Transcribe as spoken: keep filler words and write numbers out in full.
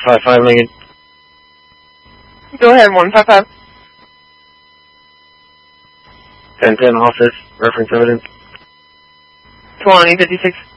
five five, Lincoln. Go ahead, one five five. ten ten office, reference evidence. twenty fifty-six.